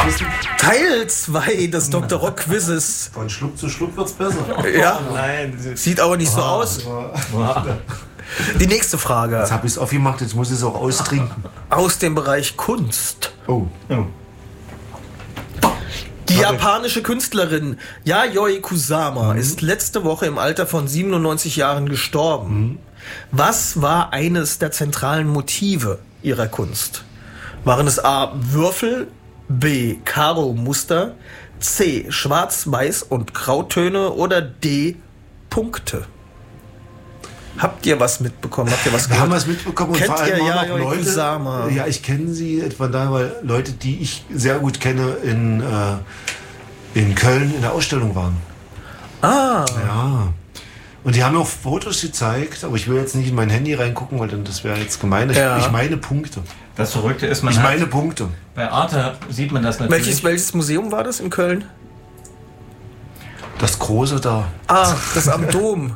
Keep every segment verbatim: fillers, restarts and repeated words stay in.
wissen. Teil zwei des Doktor Rock Quizzes. Von Schluck zu Schluck wird's besser. Ja, Oh, nein. sieht aber nicht so aus. Die nächste Frage. Jetzt habe ich es aufgemacht, jetzt muss ich es auch austrinken. Aus dem Bereich Kunst. Oh. Oh. Die japanische Künstlerin Yayoi Kusama mhm. ist letzte Woche im Alter von siebenundneunzig Jahren gestorben. Mhm. Was war eines der zentralen Motive ihrer Kunst? Waren es A. Würfel, B. Karo-Muster, C. Schwarz-Weiß- und Grautöne oder D. Punkte? Habt ihr was mitbekommen? Habt ihr was Wir gehört? haben was mitbekommen. Kennt und vor allem ihr auch noch Yayoi Leute, Kusama? Ja, ich kenne sie etwa da, weil Leute, die ich sehr gut kenne, in, äh, in Köln in der Ausstellung waren. Ah. Ja. Und die haben mir auch Fotos gezeigt, aber ich will jetzt nicht in mein Handy reingucken, weil dann das wäre jetzt gemein. Ich, Ja. ich meine Punkte. Das Verrückte ist, man Ich hat, meine Punkte. bei Arte sieht man das natürlich. Welches, welches Museum war das in Köln? Das Große da. Ah, das am Dom.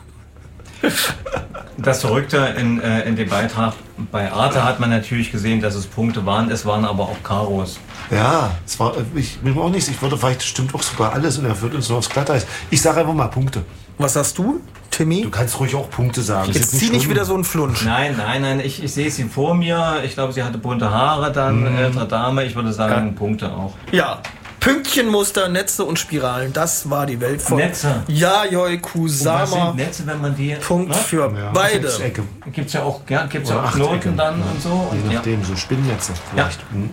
Das Verrückte in, äh, in dem Beitrag bei Arte hat man natürlich gesehen, dass es Punkte waren. Es waren aber auch Karos. Ja, es war, ich bin mir auch nicht sicher. Ich würde vielleicht stimmt auch sogar alles und er führt uns nur aufs Glatteis. Ich sage einfach mal Punkte. Was sagst du, Timmy? Du kannst ruhig auch Punkte sagen. Jetzt zieh nicht wieder so einen Flunsch. Nein, nein, nein, ich, ich sehe sie vor mir. Ich glaube, sie hatte bunte Haare dann, Mhm. ältere Dame. Ich würde sagen, Ja. Punkte auch. Ja. Pünktchenmuster, Netze und Spiralen, das war die Welt von Netze. Yayoi Und was Kusama. sind Netze, wenn man die... Punkt ne? für Ja, beide. Sechsecke. Gibt es ja auch, ja, gibt's ja Oder auch Knoten Achtecke. dann Ja. und so. Je Und, ja. nachdem, so Spinnnetze vielleicht. Hm.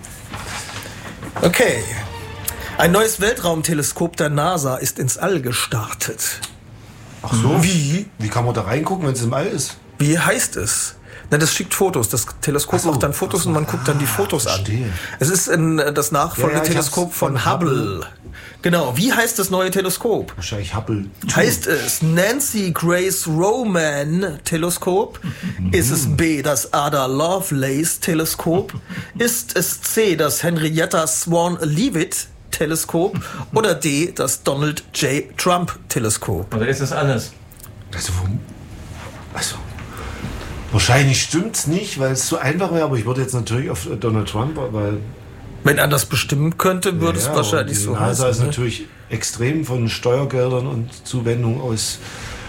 Okay. Ein neues Weltraumteleskop der NASA ist ins All gestartet. Ach so? Wie? Wie kann man da reingucken, wenn es im All ist? Wie heißt es? Na, das schickt Fotos. Das Teleskop Ach so. macht dann Fotos Ach so. und man guckt dann die Ah, Fotos verstehe. an. Es ist ein, das Nachfolgeteleskop Ja, ja, ich von hab's von Hubble. Hubble. Genau. Wie heißt das neue Teleskop? Wahrscheinlich Hubble. Heißt es Nancy Grace Roman Teleskop? Ist es B, das Ada Lovelace Teleskop? Ist es C, das Henrietta Swan Leavitt Teleskop? Oder D, das Donald J. Trump Teleskop? Oder ist das alles? Also, wo- also wahrscheinlich stimmt's nicht, weil es so einfach wäre, aber ich würde jetzt natürlich auf Donald Trump, weil Wenn er das bestimmen könnte, würde ja, es wahrscheinlich die so NASA heißen. ist Ne? natürlich extrem von Steuergeldern und Zuwendung aus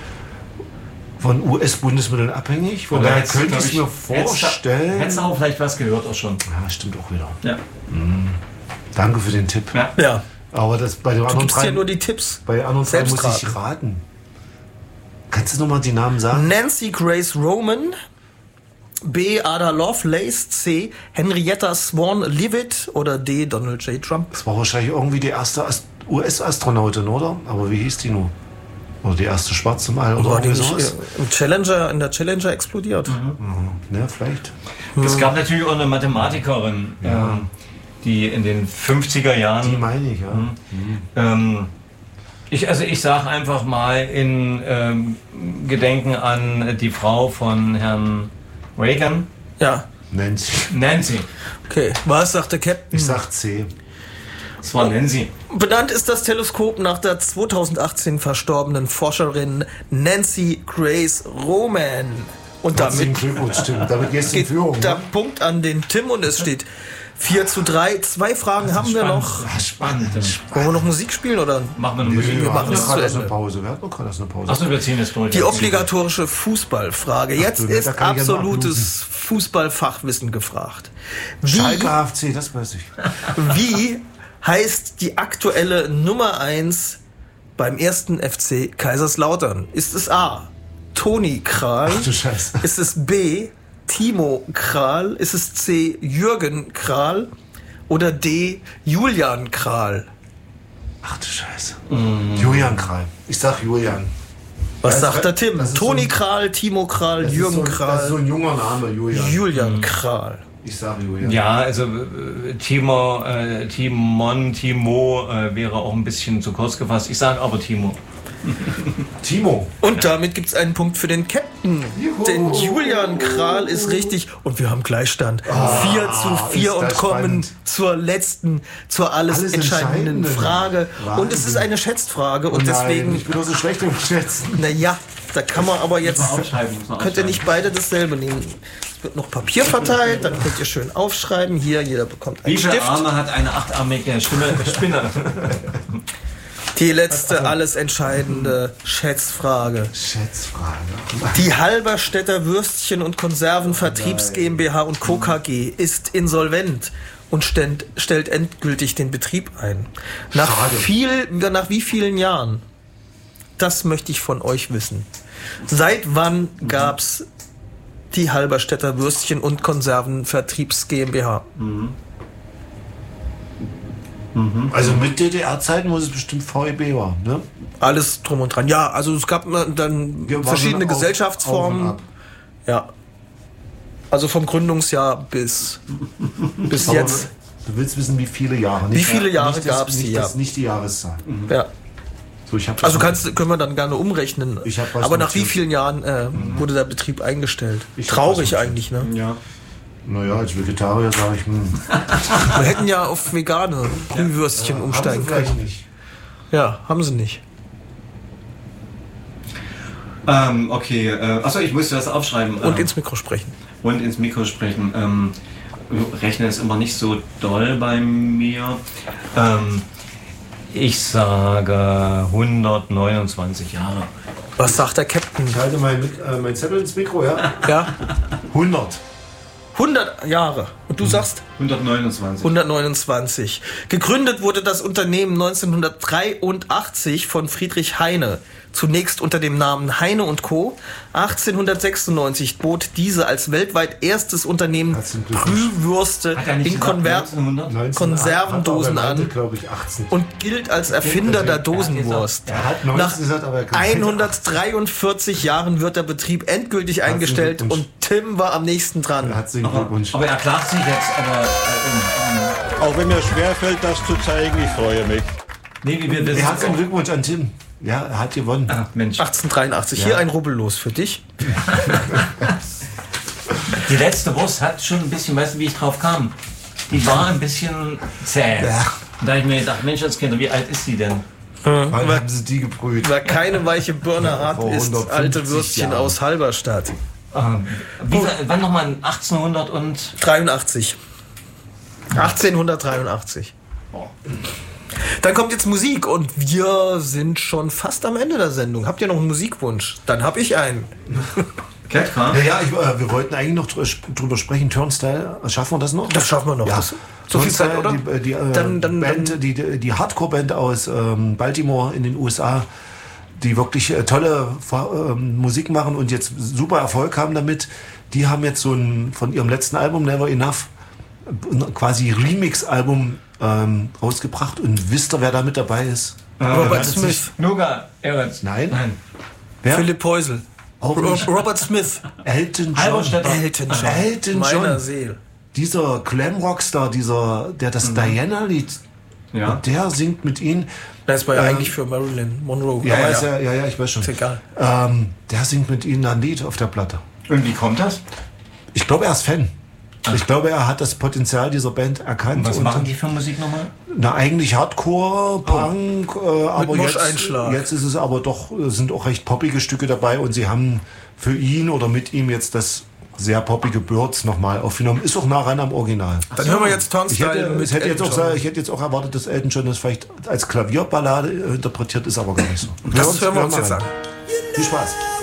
von U S-Bundesmitteln abhängig. Von Aber daher hättest- könnte glaub ich mir hättest- vorstellen. Hättest du auch vielleicht was gehört auch schon. Ja, stimmt auch wieder. Ja. Danke für den Tipp. Ja. Ja, Aber das bei den du anderen gibst drei, ja nur die Tipps. bei den anderen drei selbst muss ich raten. Kannst du nochmal die Namen sagen? Nancy Grace Roman, B. Ada Lovelace, C. Henrietta Swan Leavitt oder D. Donald J. Trump. Das war wahrscheinlich irgendwie die erste Ast- U S-Astronautin, oder? Aber wie hieß die nur? Oder die erste Schwarze im All oder War die irgendwie nicht sowas? äh, im Challenger, in der Challenger explodiert? Ne, vielleicht. Es gab natürlich auch eine Mathematikerin, ähm, die in den fünfziger Die Jahren. meine ich, ja. Ähm, ich, also ich sage einfach mal in ähm, Gedenken an die Frau von Herrn Reagan, Ja, Nancy. Nancy. okay. Was sagt der Captain? Ich sag C. Das war Nancy. Benannt ist das Teleskop nach der zweitausendachtzehn verstorbenen Forscherin Nancy Grace Roman. Und Herzlichen damit Glückwunsch, Tim. Damit gehst du in geht Führung. der Ne? Punkt an den Tim und es steht vier zu drei. Zwei Fragen haben wir noch. Ah, spannend. Wollen wir noch Musik spielen oder? Machen wir eine Nee, Musik. wir machen hatten es gerade zu erst eine Ende. Pause. Wir hatten noch gerade erst eine Pause. Achso, wir ziehen jetzt durch. Die obligatorische Fußballfrage. Jetzt du, ne, ist da kann ich ja absolutes Fußballfachwissen gefragt. Wie, Schalke H F C, das weiß ich. wie heißt die aktuelle Nummer eins beim ersten F C Kaiserslautern? Ist es A. Toni Kral? Ach du Scheiße. Ist es B. Timo Kral? Ist es C. Jürgen Kral? Oder D. Julian Kral? Ach du Scheiße. Julian Kral. Ich sag Julian. Was Das- sagt der Tim? das ist Toni so ein- Kral, Timo Kral, Das ist Jürgen so ein, Das ist so Kral, ein junger Name, Julian. Julian Kral. Ich sag Julian. Ja, also äh, Timo, äh, Timon, Timo äh, wäre auch ein bisschen zu kurz gefasst. Ich sage aber Timo. Timo. Und damit gibt es einen Punkt für den Captain. Juhu. Denn Julian Kral ist richtig. Und wir haben Gleichstand. vier zu vier ist und das kommen spannend. zur letzten, zur alles, Alles entscheidenden Entscheidende. Frage. Und es ist Wahnsinn. eine Schätzfrage. Und Nein, deswegen, ich bin doch so schlecht im Schätzen. naja, Da kann man aber jetzt, Muss man aufschreiben, muss man könnt ihr aufschreiben. nicht beide dasselbe nehmen. Es wird noch Papier verteilt, dann könnt ihr schön aufschreiben. Hier, jeder bekommt einen Wie viele Stift. Arme hat eine achtarmige Stimme, Spinne? Die letzte, alles entscheidende Schätzfrage. Schätzfrage. Die Halberstädter Würstchen- und Konservenvertriebs GmbH und Co. K G ist insolvent und stellt, stellt endgültig den Betrieb ein. Nach, Schade. viel, nach wie vielen Jahren? Das möchte ich von euch wissen. Seit wann gab's die Halberstädter Würstchen- und Konservenvertriebs GmbH? Also mit D D R-Zeiten muss es bestimmt V E B war, ne? Alles drum und dran. Ja, also es gab dann Wir waren verschiedene auf- Gesellschaftsformen. auf und ab. Ja. Also vom Gründungsjahr bis, bis Aber jetzt. Du willst wissen, wie viele Jahre? Wie viele Jahre nicht das- gab's nicht die, das, ja. Nicht die Jahreszahl. Ja. So, ich hab Also das- kannst, können wir dann gerne umrechnen. Ich hab was Aber nach wie notiert. vielen Jahren äh, wurde der Betrieb eingestellt? Ich hab Traurig was eigentlich, ne? Ja. Naja, als Vegetarier sage ich, hm, Wir hätten ja auf vegane Glühwürstchen umsteigen haben sie vielleicht können. nicht. Ja, haben sie nicht. Ähm, okay, äh, achso, ich musste das aufschreiben. Und ähm, ins Mikro sprechen. und ins Mikro sprechen. Ähm, Rechnen ist immer nicht so doll bei mir. Ähm, ich sage hundertneunundzwanzig Jahre. Was sagt der Captain? Ich halte mein, Mik- äh, mein Zettel ins Mikro, ja? Ja, hundert. hundert Jahre. Und du sagst? hundertneunundzwanzig. hundertneunundzwanzig. Gegründet wurde das Unternehmen neunzehnhundertdreiundachtzig von Friedrich Heine. Zunächst unter dem Namen Heine und Co. achtzehnhundertsechsundneunzig bot diese als weltweit erstes Unternehmen Herzlichen Glückwunsch. Brühwürste Hat er nicht in gesagt, Konver neunzehnhundert? Konservendosen an glaube ich, achtzehn. und gilt als Erfinder der Dosenwurst. Er hat neunzehn Nach gesagt, aber er kann hundertdreiundvierzig Jahren wird der Betrieb endgültig eingestellt Glückwunsch. und Tim war am nächsten dran. Herzlichen Aber, Glückwunsch. aber er klagt sich jetzt, aber äh, Auch wenn mir schwerfällt, das zu zeigen, ich freue mich. nee, wie wir wissen. Herzlichen Glückwunsch an Tim. Ja, er hat gewonnen. Ach, Mensch. achtzehnhundertdreiundachtzig. Hier ein Rubbellos für dich. Die letzte Wurst hat schon ein bisschen, weißt du, wie ich drauf kam? Die war ein bisschen zäh. Ja. Da habe ich mir gedacht, Mensch, das Kinder, wie alt ist die denn? Wann haben sie die gebrüht? Wer keine weiche Birne hat, Vor ist hundertfünfzig alte Würstchen Jahren. aus Halberstadt. Ähm, wie, wann nochmal? achtzehnhundert und... dreiundachtzig. achtzehnhundertdreiundachtzig. Dann kommt jetzt Musik und wir sind schon fast am Ende der Sendung. Habt ihr noch einen Musikwunsch? Dann hab ich einen. Catcar? Ja, ja ich, äh, wir wollten eigentlich noch dr- drüber sprechen. Turnstyle, schaffen wir das noch? Das schaffen wir noch. Ja. Das- so viel Zeit, oder? Die, die, äh, Dann- dann- Band, dann- die, die, die Hardcore-Band aus ähm, Baltimore in den U S A, die wirklich äh, tolle ähm, Musik machen und jetzt super Erfolg haben damit. Die haben jetzt so ein, von ihrem letzten Album Never Enough ein quasi Remix-Album ähm, rausgebracht. Und wisst ihr, wer da mit dabei ist? Robert Wer hat Smith. sich- Nuga, Ehrens. Nein. Nein. Wer? Philipp Heusel. Auch Ro- nicht. Robert Smith. Elton John. Halberstädter. Elton John. Elton Meiner John. Seele. Dieser Glam-Rockstar, dieser, der das Diana-Lied, Ja. der singt mit ihnen. Das war ja Ähm, eigentlich für Marilyn Monroe. Ja, Aber ja, ist ja, ja, ja, ich weiß schon. Ist egal. Ähm, der singt mit ihnen ein Lied auf der Platte. Und wie kommt das? Ich glaube, er ist Fan. Ich glaube, er hat das Potenzial dieser Band erkannt. Was und machen die für Musik nochmal? Na, eigentlich Hardcore, Punk, äh, aber jetzt, Moscheinschlag. jetzt ist es aber doch, äh, sind auch recht poppige Stücke dabei und sie haben für ihn oder mit ihm jetzt das sehr poppige Birds nochmal aufgenommen. Ist auch nah ran am Original. Dann hören wir jetzt Ich Turnstyle hätte, mit ich, hätte jetzt Elton auch, John. sa- ich hätte jetzt auch erwartet, dass Elton John das vielleicht als Klavierballade äh, interpretiert, ist aber gar nicht so. Das hören wir uns jetzt mal an. rein. Viel Spaß.